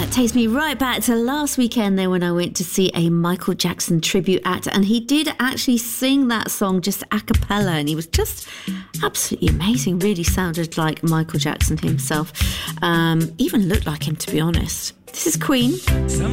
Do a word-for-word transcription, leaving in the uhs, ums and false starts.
That takes me right back to last weekend there when I went to see a Michael Jackson tribute act, and he did actually sing that song just a cappella, and he was just absolutely amazing. Really sounded like Michael Jackson himself. Um, even looked like him, to be honest. This is Queen.